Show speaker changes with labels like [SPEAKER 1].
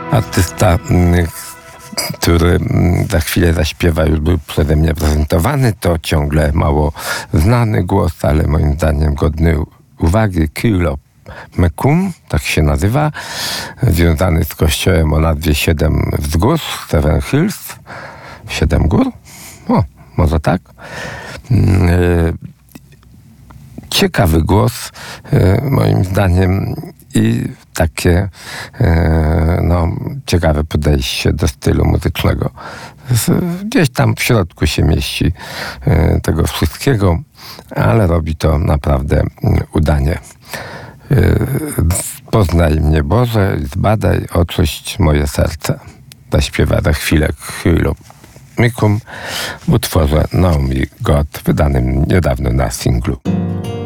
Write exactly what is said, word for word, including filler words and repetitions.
[SPEAKER 1] Artysta, który za chwilę zaśpiewa, już był przeze mnie prezentowany. To ciągle mało znany głos, ale moim zdaniem godny uwagi. Kylo Mekum, tak się nazywa, związany z kościołem o nazwie Siedem Wzgórz, Seven Hills, Siedem Gór. O, może tak. Ciekawy głos, moim zdaniem, i takie no, ciekawe podejście do stylu muzycznego. Gdzieś tam w środku się mieści tego wszystkiego, ale robi to naprawdę udanie. Poznaj mnie, Boże, zbadaj, oczyść moje serce. Zaśpiewa za chwilę Kylo Mekum w utworze Know Me God, wydanym niedawno na singlu.